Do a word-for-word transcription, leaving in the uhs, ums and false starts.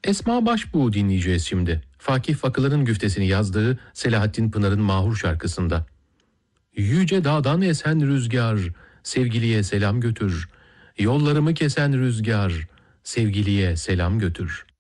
Esma Başbuğ dinleyeceğiz şimdi. Fakih Fakılar'ın güftesini yazdığı Selahattin Pınar'ın mahur şarkısında. Yüce dağdan esen rüzgar, sevgiliye selam götür. Yollarımı kesen rüzgar, sevgiliye selam götür.